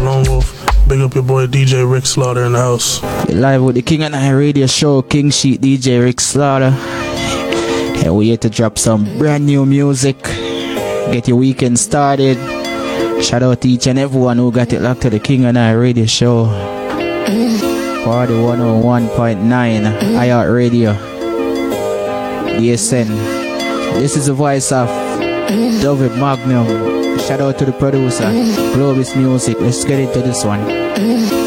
Lone Wolf. Big up your boy DJ Rick Slaughter in the house. You're live with the King and I radio show, King Sheet DJ Rick Slaughter. And we're here to drop some brand new music. Get your weekend started. Shout out to each and everyone who got it locked to the King and I radio show. For the 101.9 iHeart Radio. DSN. This is the voice of David Magnum. Shout out to the producer, Globus Music. Let's get into this one.